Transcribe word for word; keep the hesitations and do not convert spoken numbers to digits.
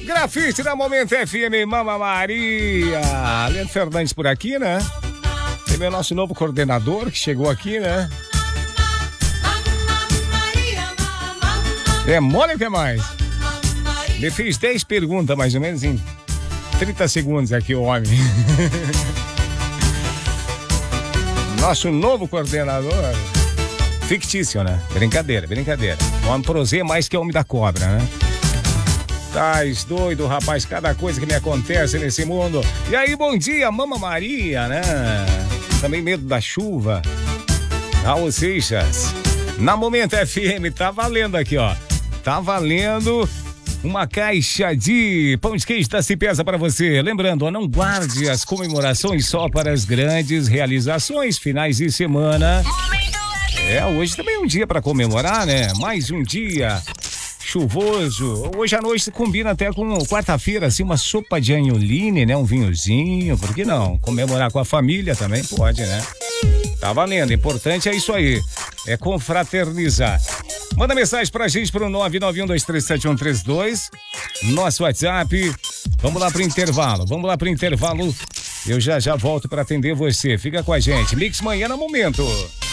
Grafite da Momento F M, Mama Maria. Leandro Fernandes por aqui, né? Tem o nosso novo coordenador que chegou aqui, né? É mole o que mais? Me fez dez perguntas, mais ou menos, em trinta segundos aqui, o homem. Nosso novo coordenador. Fictício, né? Brincadeira, brincadeira. O homem prosê mais que o homem da cobra, né? Tais doido, rapaz, cada coisa que me acontece nesse mundo. E aí, bom dia, Mama Maria, né? Também medo da chuva. Raul Seixas. Na Momento F M, tá valendo aqui, ó. Tá valendo uma caixa de pão de queijo da Cipesa para você. Lembrando, ó, não guarde as comemorações só para as grandes realizações, finais de semana. É, hoje também é um dia para comemorar, né? Mais um dia chuvoso. Hoje à noite combina até com quarta-feira, assim, uma sopa de anholine, né? Um vinhozinho, por que não? Comemorar com a família também pode, né? Tá valendo, importante é isso aí, é confraternizar. Manda mensagem pra gente pro nove nove um dois três sete um três dois, nosso WhatsApp. Vamos lá pro intervalo, vamos lá pro intervalo. Eu já já volto pra atender você, fica com a gente. Mix Manhã no Momento.